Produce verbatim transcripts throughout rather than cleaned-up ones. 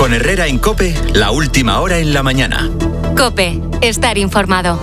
Con Herrera en COPE, la última hora en la mañana. COPE, estar informado.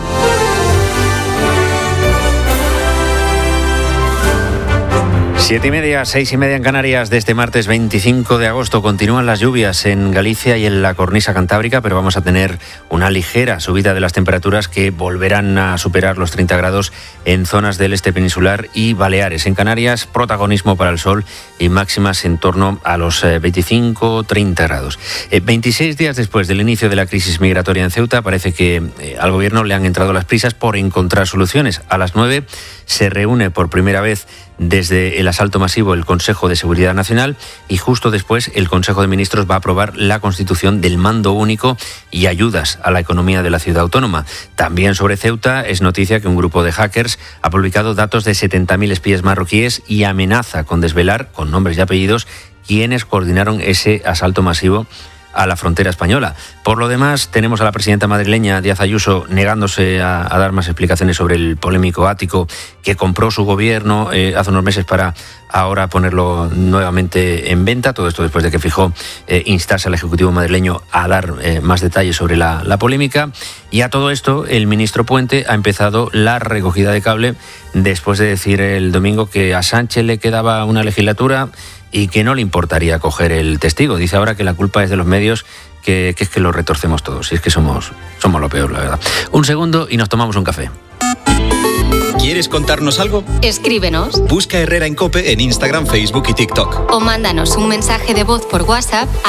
Siete y media, seis y media en Canarias de este martes veinticinco de agosto. Continúan las lluvias en Galicia y en la cornisa cantábrica, pero vamos a tener una ligera subida de las temperaturas que volverán a superar los treinta grados en zonas del este peninsular y Baleares. En Canarias, protagonismo para el sol y máximas en torno a los veinticinco treinta grados. Eh, veintiséis días después del inicio de la crisis migratoria en Ceuta, parece que eh, al gobierno le han entrado las prisas por encontrar soluciones. A las nueve se reúne por primera vez desde el asalto masivo el Consejo de Seguridad Nacional y justo después el Consejo de Ministros va a aprobar la constitución del mando único y ayudas a la economía de la ciudad autónoma. También sobre Ceuta es noticia que un grupo de hackers ha publicado datos de setenta mil espías marroquíes y amenaza con desvelar, con nombres y apellidos, quienes coordinaron ese asalto masivo a la frontera española. Por lo demás, tenemos a la presidenta madrileña, Díaz Ayuso, negándose a, a dar más explicaciones sobre el polémico ático que compró su gobierno eh, hace unos meses para ahora ponerlo nuevamente en venta. Todo esto después de que fijó eh, instarse al Ejecutivo madrileño a dar eh, más detalles sobre la, la polémica. Y a todo esto, el ministro Puente ha empezado la recogida de cable después de decir el domingo que a Sánchez le quedaba una legislatura y que no le importaría coger el testigo. Dice ahora que la culpa es de los medios, que, que es que lo retorcemos todos. Y es que somos, somos lo peor, la verdad. Un segundo y nos tomamos un café. ¿Quieres contarnos algo? Escríbenos. Busca Herrera en COPE en Instagram, Facebook y TikTok. O mándanos un mensaje de voz por WhatsApp